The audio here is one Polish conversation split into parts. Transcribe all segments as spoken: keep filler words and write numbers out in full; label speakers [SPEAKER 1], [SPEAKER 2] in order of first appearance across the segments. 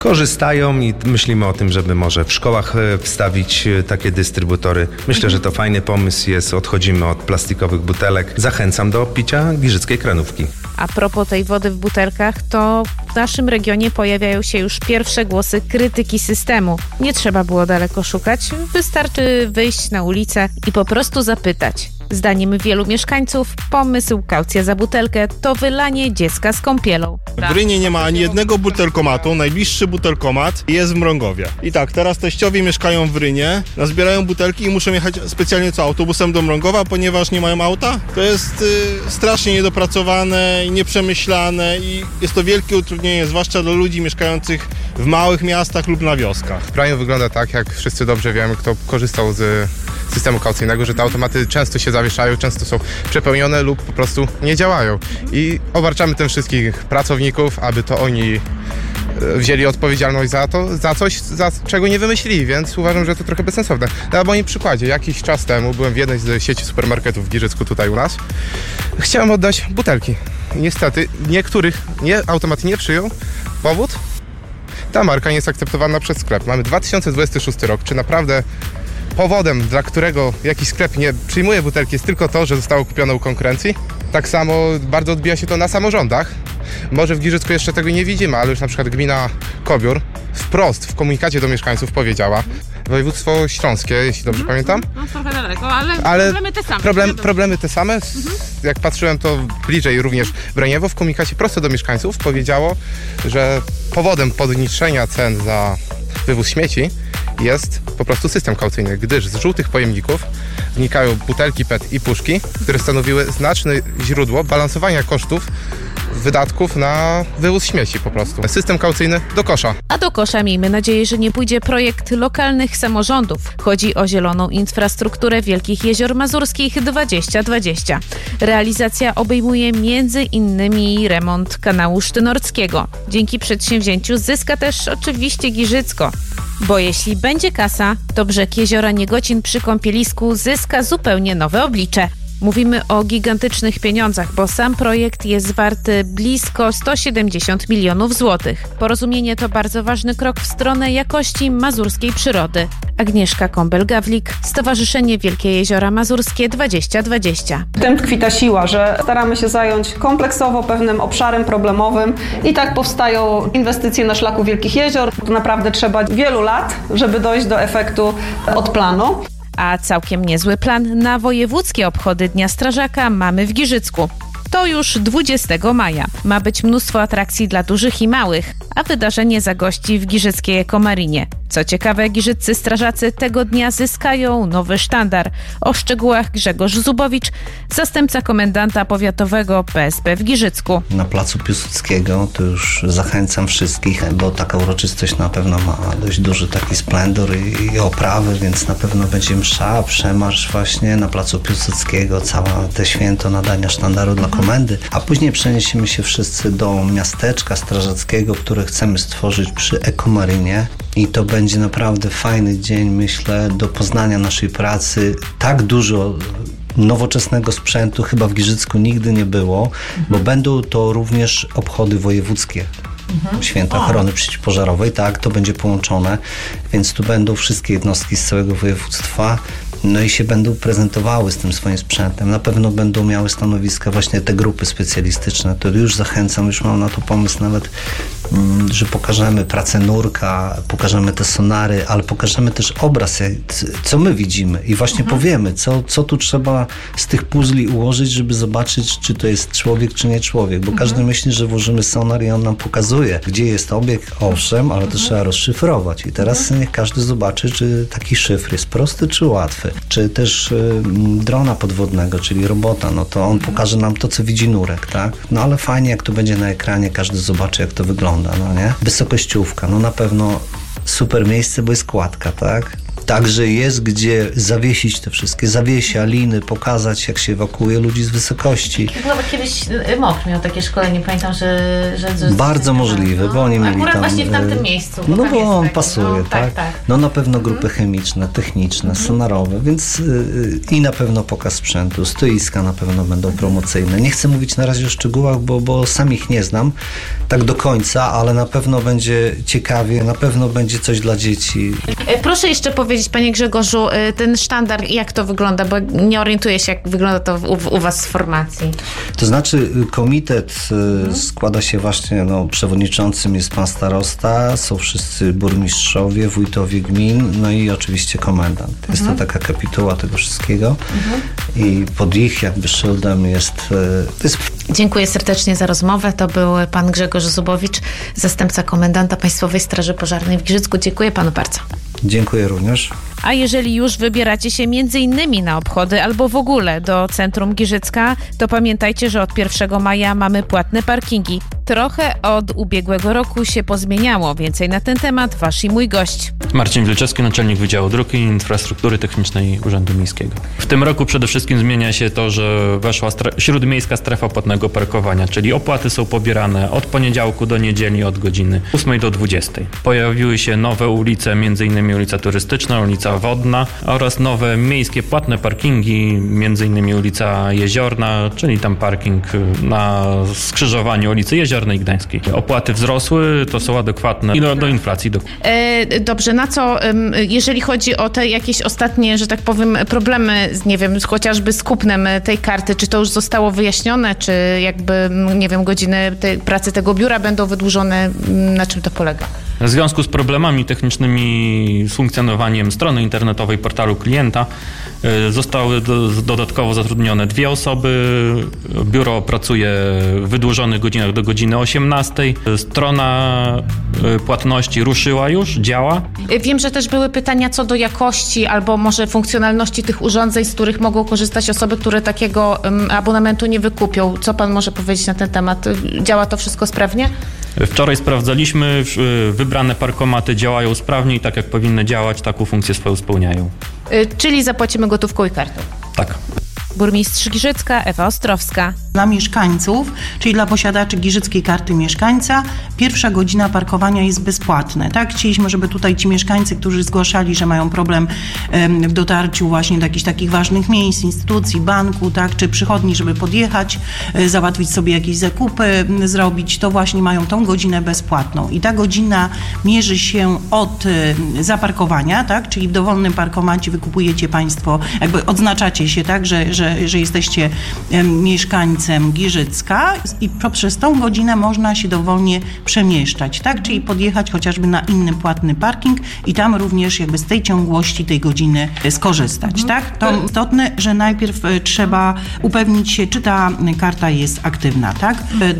[SPEAKER 1] korzystają i myślimy o tym, żeby może w szkołach wstawić takie dystrybutory. Myślę, że to fajny pomysł jest. Odchodzimy od plastikowych butelek. Zachęcam do picia giżyckiej kranówki.
[SPEAKER 2] A propos tej wody w butelkach, to w naszym regionie pojawiają się już pierwsze głosy krytyki systemu. Nie trzeba było daleko szukać, wystarczy wyjść na ulicę i po prostu zapytać. Zdaniem wielu mieszkańców pomysł kaucja za butelkę to wylanie dziecka z kąpielą.
[SPEAKER 3] W Rynie nie ma ani jednego butelkomatu, najbliższy butelkomat jest w Mrągowie. I tak, teraz teściowie mieszkają w Rynie, nazbierają butelki i muszą jechać specjalnie co, autobusem do Mrągowa, ponieważ nie mają auta? To jest y, strasznie niedopracowane i nieprzemyślane i jest to wielkie utrudnienie, zwłaszcza dla ludzi mieszkających w małych miastach lub na wioskach.
[SPEAKER 4] W kraju wygląda tak, jak wszyscy dobrze wiemy, kto korzystał z systemu kaucyjnego, że te automaty często się zawieszają, często są przepełnione lub po prostu nie działają. I obarczamy tym wszystkich pracowników, aby to oni wzięli odpowiedzialność za to, za coś, za czego nie wymyślili, więc uważam, że to trochę bezsensowne. Na moim przykładzie, jakiś czas temu byłem w jednej z sieci supermarketów w Giżycku tutaj u nas. Chciałem oddać butelki. Niestety niektórych nie, automat nie przyjął. Powód? Ta marka nie jest akceptowana przez sklep. Mamy dwa tysiące dwudziesty szósty rok. Czy naprawdę powodem, dla którego jakiś sklep nie przyjmuje butelki, jest tylko to, że zostało kupione u konkurencji? Tak samo bardzo odbija się to na samorządach. Może w Giżycku jeszcze tego nie widzimy, ale już na przykład gmina Kobiór wprost w komunikacie do mieszkańców powiedziała, województwo śląskie, jeśli dobrze mhm. pamiętam.
[SPEAKER 2] No trochę daleko, ale,
[SPEAKER 4] ale
[SPEAKER 2] problemy te same.
[SPEAKER 4] Problem, problemy te same. Mhm. Jak patrzyłem, to bliżej również Braniewo w komunikacie prosto do mieszkańców powiedziało, że powodem podniesienia cen za wywóz śmieci jest po prostu system kaucyjny, gdyż z żółtych pojemników wnikają butelki P E T i puszki, które stanowiły znaczne źródło balansowania kosztów wydatków na wywóz śmieci po prostu. System kaucyjny do kosza.
[SPEAKER 2] A do kosza miejmy nadzieję, że nie pójdzie projekt lokalnych samorządów. Chodzi o zieloną infrastrukturę Wielkich Jezior Mazurskich dwadzieścia dwadzieścia. Realizacja obejmuje między innymi remont kanału Sztynorckiego. Dzięki przedsięwzięciu zyska też oczywiście Giżycko. Bo jeśli będzie kasa, to brzeg jeziora Niegocin przy kąpielisku zyska zupełnie nowe oblicze. Mówimy o gigantycznych pieniądzach, bo sam projekt jest warty blisko sto siedemdziesiąt milionów złotych. Porozumienie to bardzo ważny krok w stronę jakości mazurskiej przyrody. Agnieszka Kąbel-Gawlik, Stowarzyszenie Wielkie Jeziora Mazurskie dwadzieścia dwadzieścia.
[SPEAKER 5] W tym tkwi ta siła, że staramy się zająć kompleksowo pewnym obszarem problemowym i tak powstają inwestycje na szlaku Wielkich Jezior. To naprawdę trzeba wielu lat, żeby dojść do efektu od planu.
[SPEAKER 2] A całkiem niezły plan na wojewódzkie obchody Dnia Strażaka mamy w Giżycku. To już dwudziestego maja. Ma być mnóstwo atrakcji dla dużych i małych, a wydarzenie zagości w giżyckiej Ekomarinie. Co ciekawe, giżyccy strażacy tego dnia zyskają nowy sztandar. O szczegółach Grzegorz Zubowicz, zastępca komendanta powiatowego P S P w Giżycku.
[SPEAKER 6] Na placu Piłsudskiego to już zachęcam wszystkich, bo taka uroczystość na pewno ma dość duży taki splendor i, i oprawy, więc na pewno będzie msza, przemarsz właśnie na placu Piłsudskiego, całe te święto nadania sztandaru dla komendy, a później przeniesiemy się wszyscy do miasteczka strażackiego, które chcemy stworzyć przy Ekomarinie. I to będzie naprawdę fajny dzień, myślę, do poznania naszej pracy. Tak dużo nowoczesnego sprzętu chyba w Giżycku nigdy nie było, mhm. bo będą to również obchody wojewódzkie. Mhm. Święta Ochrony Przeciwpożarowej, tak, to będzie połączone, więc tu będą wszystkie jednostki z całego województwa, no i się będą prezentowały z tym swoim sprzętem. Na pewno będą miały stanowiska właśnie te grupy specjalistyczne. To już zachęcam, już mam na to pomysł nawet, że pokażemy pracę nurka, pokażemy te sonary, ale pokażemy też obraz, co my widzimy i właśnie mhm. powiemy, co, co tu trzeba z tych puzli ułożyć, żeby zobaczyć, czy to jest człowiek, czy nie człowiek, bo mhm. każdy myśli, że włożymy sonar i on nam pokazuje, gdzie jest obiekt, owszem, ale to mhm. trzeba rozszyfrować i teraz mhm. niech każdy zobaczy, czy taki szyfr jest prosty, czy łatwy, czy też y, drona podwodnego, czyli robota, no to on pokaże nam to, co widzi nurek, tak? No ale fajnie, jak to będzie na ekranie, każdy zobaczy, jak to wygląda, no nie? Wysokościówka, no na pewno super miejsce, bo jest kładka, tak? Także jest gdzie zawiesić te wszystkie zawiesia, liny, pokazać, jak się ewakuuje ludzi z wysokości.
[SPEAKER 2] Chyba kiedyś M O K miał takie szkolenie, pamiętam, że... że, że
[SPEAKER 6] Bardzo możliwe,
[SPEAKER 2] no,
[SPEAKER 6] bo oni mieli
[SPEAKER 2] akurat
[SPEAKER 6] tam...
[SPEAKER 2] właśnie w tamtym miejscu. Bo
[SPEAKER 6] no
[SPEAKER 2] tam
[SPEAKER 6] bo
[SPEAKER 2] jest
[SPEAKER 6] on
[SPEAKER 2] taki,
[SPEAKER 6] pasuje,
[SPEAKER 2] no,
[SPEAKER 6] tak?
[SPEAKER 2] tak, tak.
[SPEAKER 6] No na pewno grupy chemiczne, techniczne, sonarowe, więc yy, i na pewno pokaz sprzętu, stoiska na pewno będą promocyjne. Nie chcę mówić na razie o szczegółach, bo, bo sam ich nie znam tak do końca, ale na pewno będzie ciekawie, na pewno będzie coś dla dzieci.
[SPEAKER 2] Proszę jeszcze powiedzieć, panie Grzegorzu, ten sztandar, jak to wygląda, bo nie orientuję się, jak wygląda to u, u was w formacji.
[SPEAKER 6] To znaczy komitet mhm. składa się właśnie, no przewodniczącym jest pan starosta, są wszyscy burmistrzowie, wójtowie gmin, no i oczywiście komendant. Jest mhm. to taka kapituła tego wszystkiego mhm. i pod ich jakby szyldem jest, jest...
[SPEAKER 2] Dziękuję serdecznie za rozmowę. To był pan Grzegorz Zubowicz, zastępca komendanta Państwowej Straży Pożarnej w Giżycku. Dziękuję panu bardzo.
[SPEAKER 6] Dziękuję również.
[SPEAKER 2] A jeżeli już wybieracie się między innymi na obchody albo w ogóle do centrum Giżycka, to pamiętajcie, że od pierwszego maja mamy płatne parkingi. Trochę od ubiegłego roku się pozmieniało. Więcej na ten temat wasz i mój gość.
[SPEAKER 7] Marcin Wilczewski, naczelnik Wydziału Dróg i Infrastruktury Technicznej Urzędu Miejskiego. W tym roku przede wszystkim zmienia się to, że weszła stre- śródmiejska strefa płatnego parkowania, czyli opłaty są pobierane od poniedziałku do niedzieli od godziny ósmej do dwudziestej. Pojawiły się nowe ulice, m.in. ulica Turystyczna, ulica Wodna oraz nowe miejskie płatne parkingi, m.in. ulica Jeziorna, czyli tam parking na skrzyżowaniu ulicy Jeziornej i Gdańskiej. Opłaty wzrosły, to są adekwatne i do, do inflacji. Do...
[SPEAKER 2] E, dobrze, na co, jeżeli chodzi o te jakieś ostatnie, że tak powiem, problemy, nie wiem, chociażby z kupnem tej karty, czy to już zostało wyjaśnione, czy jakby, nie wiem, godziny tej pracy tego biura będą wydłużone, na czym to polega?
[SPEAKER 7] W związku z problemami technicznymi z funkcjonowaniem strony internetowej portalu klienta zostały do, dodatkowo zatrudnione dwie osoby. Biuro pracuje w wydłużonych godzinach do godziny osiemnastej. Strona płatności ruszyła już, działa.
[SPEAKER 2] Wiem, że też były pytania co do jakości albo może funkcjonalności tych urządzeń, z których mogą korzystać osoby, które takiego abonamentu nie wykupią. Co pan może powiedzieć na ten temat? Działa to wszystko sprawnie?
[SPEAKER 7] Wczoraj sprawdzaliśmy, wybrane parkomaty działają sprawnie i tak jak powinny działać, taką funkcję swoją spełniają.
[SPEAKER 2] Czyli zapłacimy gotówką i kartą?
[SPEAKER 7] Tak.
[SPEAKER 2] Burmistrz Giżycka Ewa Ostrowska.
[SPEAKER 8] Dla mieszkańców, czyli dla posiadaczy Giżyckiej Karty Mieszkańca, pierwsza godzina parkowania jest bezpłatna. Tak? Chcieliśmy, żeby tutaj ci mieszkańcy, którzy zgłaszali, że mają problem em, w dotarciu właśnie do jakichś takich ważnych miejsc, instytucji, banku, tak, czy przychodni, żeby podjechać, e, załatwić sobie jakieś zakupy, m, zrobić, to właśnie mają tą godzinę bezpłatną. I ta godzina mierzy się od e, zaparkowania, tak? Czyli w dowolnym parkomacie wykupujecie Państwo, jakby odznaczacie się, tak, że, że, że jesteście e, mieszkańcem Giżycka i poprzez tą godzinę można się dowolnie przemieszczać, tak? Czyli podjechać chociażby na inny płatny parking i tam również jakby z tej ciągłości tej godziny skorzystać, mhm. tak? To istotne, że najpierw trzeba upewnić się, czy ta karta jest aktywna, tak?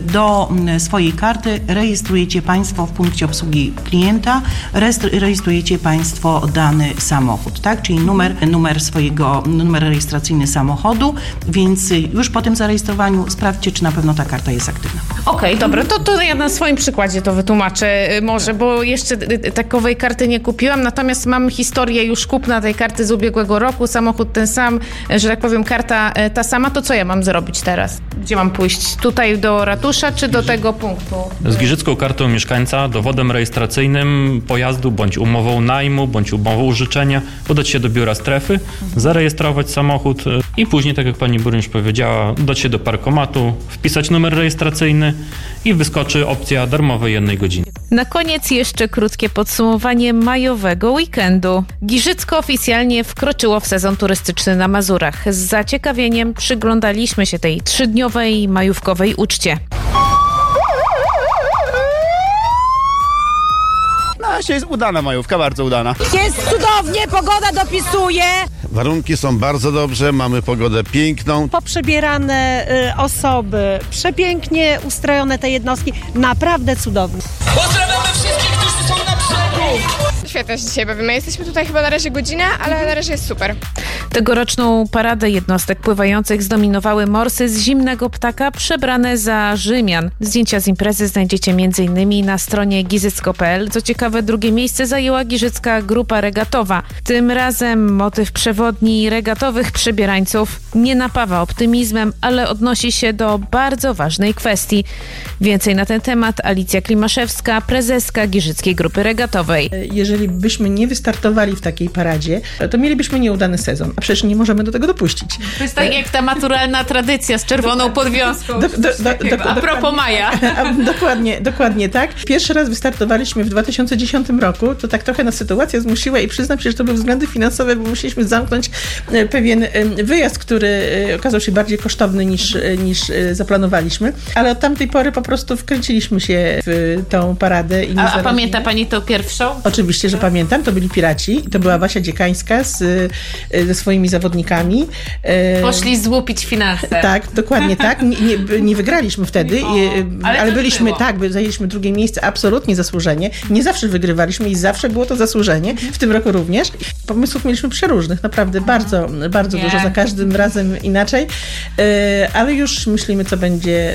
[SPEAKER 8] Do swojej karty rejestrujecie Państwo w punkcie obsługi klienta, rejestrujecie Państwo dany samochód, tak? Czyli numer, numer swojego, numer rejestracyjny samochodu, więc już po tym zarejestrowaniu sprawdźcie, czy na pewno ta karta jest aktywna.
[SPEAKER 2] Okej, okay, dobra, to, to ja na swoim przykładzie to wytłumaczę może, bo jeszcze takowej karty nie kupiłam, natomiast mam historię już kupna tej karty z ubiegłego roku, samochód ten sam, że tak powiem, karta ta sama, to co ja mam zrobić teraz? Gdzie mam pójść? Tutaj do ratusza, czy do tego punktu?
[SPEAKER 7] Z Giżycką Kartą Mieszkańca, dowodem rejestracyjnym pojazdu, bądź umową najmu, bądź umową użyczenia, udać się do biura strefy, zarejestrować samochód i później, tak jak pani burmistrz powiedziała, udać się do parkomatu, wpisać numer rejestracyjny i wyskoczy opcja darmowej jednej godziny.
[SPEAKER 2] Na koniec jeszcze krótkie podsumowanie majowego weekendu. Giżycko oficjalnie wkroczyło w sezon turystyczny na Mazurach. Z zaciekawieniem przyglądaliśmy się tej trzydniowej majówkowej uczcie.
[SPEAKER 9] No, jest udana majówka, bardzo udana.
[SPEAKER 10] Jest cudownie, pogoda dopisuje.
[SPEAKER 9] Warunki są bardzo dobrze, mamy pogodę piękną.
[SPEAKER 10] Poprzebierane y, osoby, przepięknie ustrojone te jednostki, naprawdę cudownie.
[SPEAKER 11] Pozdrawiamy wszystkich, którzy są na brzegu.
[SPEAKER 12] Świetnie.
[SPEAKER 11] też dzisiaj bawimy. Jesteśmy tutaj chyba na razie godzinę, ale na razie jest super.
[SPEAKER 2] Tegoroczną paradę jednostek pływających zdominowały morsy z Zimnego Ptaka przebrane za Rzymian. Zdjęcia z imprezy znajdziecie między innymi na stronie giżycko kropka pe el. Co ciekawe, drugie miejsce zajęła giżycka grupa regatowa. Tym razem motyw przewodni regatowych przebierańców nie napawa optymizmem, ale odnosi się do bardzo ważnej kwestii. Więcej na ten temat Alicja Klimaszewska, prezeska Giżyckiej Grupy Regatowej.
[SPEAKER 12] Jeżeli byśmy nie wystartowali w takiej paradzie, to mielibyśmy nieudany sezon, a przecież nie możemy do tego dopuścić.
[SPEAKER 2] To jest tak jak ta maturalna tradycja z czerwoną podwiązką. Do, do, do, do, a propos maja.
[SPEAKER 12] Dokładnie, dokładnie tak. Pierwszy raz wystartowaliśmy w dwa tysiące dziesiątym roku, to tak trochę nas sytuacja zmusiła i przyznam się, że to były względy finansowe, bo musieliśmy zamknąć pewien wyjazd, który okazał się bardziej kosztowny niż, niż zaplanowaliśmy, ale od tamtej pory po prostu wkręciliśmy się w tą paradę. I
[SPEAKER 2] a, a pamięta pani tą pierwszą?
[SPEAKER 12] Oczywiście, że pamiętam. To byli piraci. To była Basia Dziekańska z, ze swoimi zawodnikami.
[SPEAKER 2] Poszli złupić finanse.
[SPEAKER 12] Tak, dokładnie tak. Nie, nie, nie wygraliśmy wtedy, o, ale, ale byliśmy, było. tak, zajęliśmy drugie miejsce absolutnie zasłużenie. Nie zawsze wygrywaliśmy i zawsze było to zasłużenie. W tym roku również. Pomysłów mieliśmy przeróżnych. Naprawdę bardzo, bardzo nie. dużo. Za każdym razem inaczej. Ale już myślimy, co będzie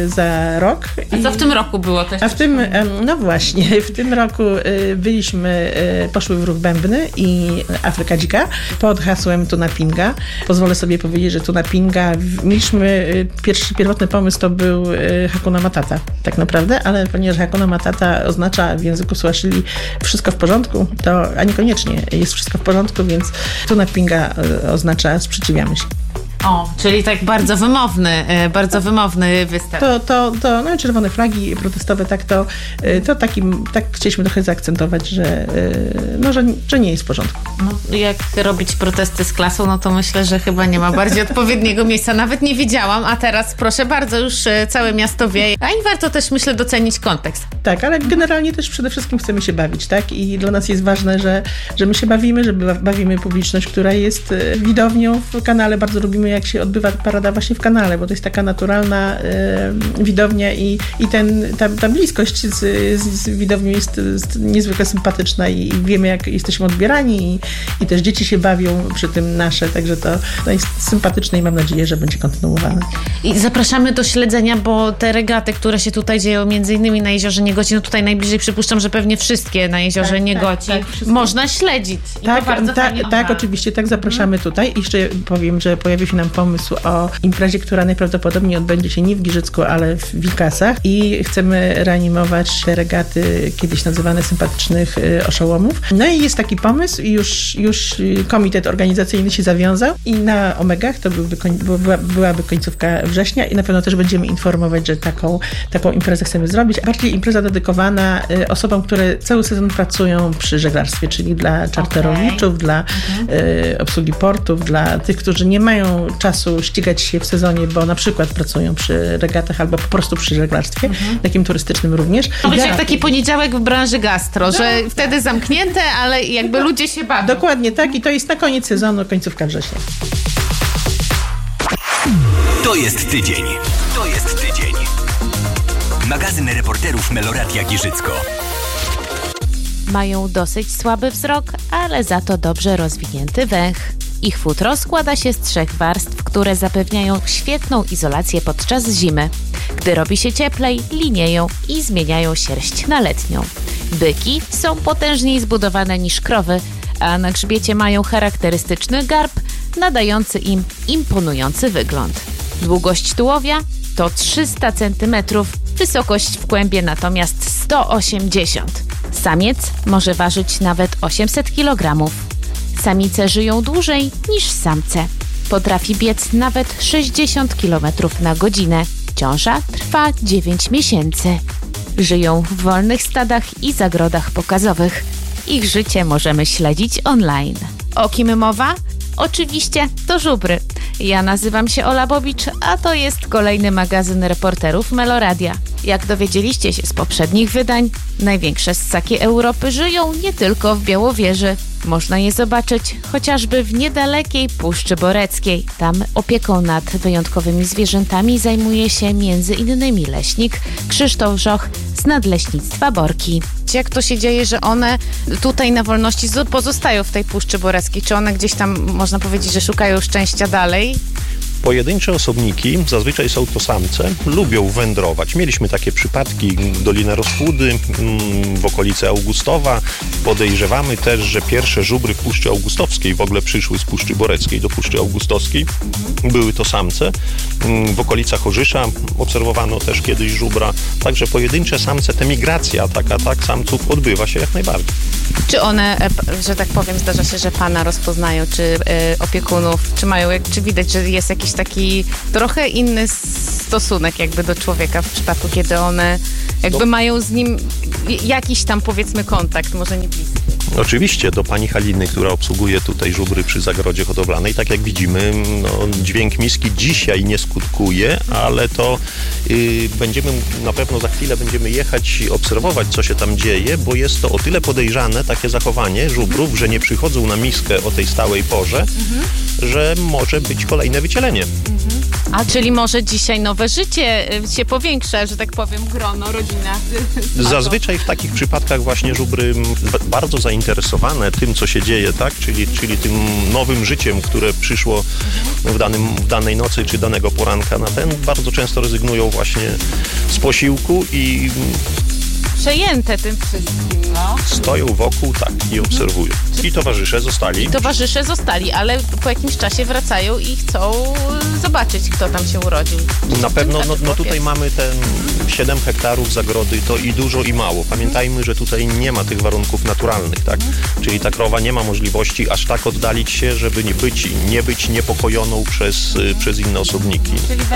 [SPEAKER 12] za rok.
[SPEAKER 2] A co w tym roku było też?
[SPEAKER 12] A w tym, no właśnie, w tym roku byliśmy, poszły w ruch bębny i Afryka Dzika pod hasłem Tuna Pinga. Pozwolę sobie powiedzieć, że Tuna Pinga, mieliśmy, pierwszy, pierwotny pomysł to był Hakuna Matata, tak naprawdę, ale ponieważ Hakuna Matata oznacza w języku Swahili wszystko w porządku, to a niekoniecznie jest wszystko w porządku, więc Tuna Pinga oznacza sprzeciwiamy się.
[SPEAKER 2] O, czyli tak bardzo wymowny, bardzo wymowny występ.
[SPEAKER 12] To, to, to no, czerwone flagi protestowe, tak to, to takim, tak chcieliśmy trochę zaakcentować, że, no, że, że nie jest w porządku.
[SPEAKER 2] No, jak robić protesty z klasą, no to myślę, że chyba nie ma bardziej odpowiedniego miejsca. Nawet nie wiedziałam, a teraz proszę bardzo, już całe miasto wie. A i warto też, myślę, docenić kontekst.
[SPEAKER 12] Tak, ale generalnie też przede wszystkim chcemy się bawić, tak? I dla nas jest ważne, że, że my się bawimy, że bawimy publiczność, która jest widownią w kanale. Bardzo lubimy, jak się odbywa parada właśnie w kanale, bo to jest taka naturalna y, widownia i, i ten, ta, ta bliskość z, z widownią jest, jest niezwykle sympatyczna i, i wiemy, jak jesteśmy odbierani i, i też dzieci się bawią przy tym nasze, także to, to jest sympatyczne i mam nadzieję, że będzie kontynuowane.
[SPEAKER 2] I zapraszamy do śledzenia, bo te regaty, które się tutaj dzieją, między innymi na Jeziorze Niegoci, no tutaj najbliżej przypuszczam, że pewnie wszystkie na Jeziorze tak, Niegoci, tak, tak, można śledzić. I
[SPEAKER 12] tak,
[SPEAKER 2] to bardzo
[SPEAKER 12] ta, tak, oczywiście, tak, zapraszamy hmm. tutaj. I jeszcze powiem, że pojawi się nam pomysł o imprezie, która najprawdopodobniej odbędzie się nie w Giżycku, ale w Wilkasach i chcemy reanimować te regaty kiedyś nazywane sympatycznych oszołomów. No i jest taki pomysł i już, już komitet organizacyjny się zawiązał i na Omegach to byłby, była, byłaby końcówka września i na pewno też będziemy informować, że taką, taką imprezę chcemy zrobić. Bardziej impreza dedykowana osobom, które cały sezon pracują przy żeglarstwie, czyli dla czarterowiczów, okay. dla mhm. y, obsługi portów, dla tych, którzy nie mają czasu ścigać się w sezonie, bo na przykład pracują przy regatach albo po prostu przy żeglarstwie, mhm. takim turystycznym również.
[SPEAKER 2] To będzie jak taki poniedziałek w branży gastro, no, że no, wtedy zamknięte, ale jakby no, ludzie się bawią.
[SPEAKER 12] Dokładnie tak i to jest na koniec sezonu, końcówka września.
[SPEAKER 13] To jest tydzień. To jest tydzień. Magazyn reporterów Meloradia Giżycko.
[SPEAKER 2] Mają dosyć słaby wzrok, ale za to dobrze rozwinięty węch. Ich futro składa się z trzech warstw, które zapewniają świetną izolację podczas zimy. Gdy robi się cieplej, linieją i zmieniają sierść na letnią. Byki są potężniej zbudowane niż krowy, a na grzbiecie mają charakterystyczny garb, nadający im imponujący wygląd. Długość tułowia to trzysta centymetrów, wysokość w kłębie natomiast sto osiemdziesiąt. Samiec może ważyć nawet osiemset kilogramów. Samice żyją dłużej niż samce. Potrafi biec nawet sześćdziesiąt kilometrów na godzinę. Ciąża trwa dziewięć miesięcy. Żyją w wolnych stadach i zagrodach pokazowych. Ich życie możemy śledzić online. O kim mowa? Oczywiście to żubry. Ja nazywam się Ola Bobicz, a to jest kolejny magazyn reporterów Meloradia. Jak dowiedzieliście się z poprzednich wydań, największe ssaki Europy żyją nie tylko w Białowieży. Można je zobaczyć chociażby w niedalekiej Puszczy Boreckiej. Tam opieką nad wyjątkowymi zwierzętami zajmuje się między innymi leśnik Krzysztof Żoch z Nadleśnictwa Borki. powiedzieć, jak to się dzieje, że one tutaj na wolności z- pozostają w tej Puszczy Boreckiej? Czy one gdzieś tam, można powiedzieć, że szukają szczęścia dalej?
[SPEAKER 14] Pojedyncze osobniki, zazwyczaj są to samce, lubią wędrować. Mieliśmy takie przypadki, Dolina Rozpudy, w okolicy Augustowa. Podejrzewamy też, że pierwsze żubry w Puszczy Augustowskiej w ogóle przyszły z Puszczy Boreckiej do Puszczy Augustowskiej. Były to samce. W okolicach Chorzysza obserwowano też kiedyś żubra. Także pojedyncze samce, ta migracja taka, tak, samców odbywa się jak najbardziej.
[SPEAKER 2] Czy one, e, p- że tak powiem, zdarza się, że pana rozpoznają, czy e, opiekunów, czy mają, jak- czy widać, że jest jakiś taki trochę inny stosunek jakby do człowieka w przypadku, kiedy one jakby
[SPEAKER 14] Do-
[SPEAKER 2] mają z nim j- jakiś tam, powiedzmy, kontakt, może nie bliski.
[SPEAKER 14] Oczywiście do pani Haliny, która obsługuje tutaj żubry przy zagrodzie hodowlanej. Tak jak widzimy, no, dźwięk miski dzisiaj nie skutkuje, ale to y, będziemy na pewno za chwilę będziemy jechać i obserwować, co się tam dzieje, bo jest to o tyle podejrzane takie zachowanie żubrów, że nie przychodzą na miskę o tej stałej porze,
[SPEAKER 2] Mhm.
[SPEAKER 14] że może być kolejne wycielenie.
[SPEAKER 2] A czyli może dzisiaj nowe życie y, się powiększa, że tak powiem, grono, rodzina.
[SPEAKER 14] Zazwyczaj w takich przypadkach właśnie żubry m, b- bardzo zainteresowane tym, co się dzieje, tak? Czyli, czyli tym nowym życiem, które przyszło w, danym, w danej nocy czy danego poranka na ten, bardzo często rezygnują właśnie z posiłku i
[SPEAKER 2] Przejęte tym wszystkim, no.
[SPEAKER 14] stoją wokół, tak, i obserwują. I towarzysze zostali.
[SPEAKER 2] Towarzysze zostali, ale po jakimś czasie wracają i chcą y, zobaczyć, kto tam się urodził.
[SPEAKER 14] Na pewno, no, no
[SPEAKER 2] chłopiec.
[SPEAKER 14] tutaj mamy ten siedem hektarów zagrody, to i dużo, i mało. Pamiętajmy, że tutaj nie ma tych warunków naturalnych, tak? Czyli ta krowa nie ma możliwości aż tak oddalić się, żeby nie być, nie być niepokojoną przez, przez inne osobniki.